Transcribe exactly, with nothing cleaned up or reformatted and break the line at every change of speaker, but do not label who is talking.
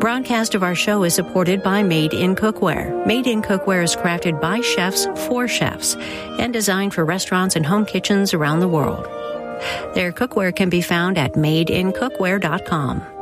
broadcast of our show is supported by Made in Cookware. Made in Cookware is crafted by chefs for chefs and designed for restaurants and home kitchens around the world. Their cookware can be found at made in cookware dot com.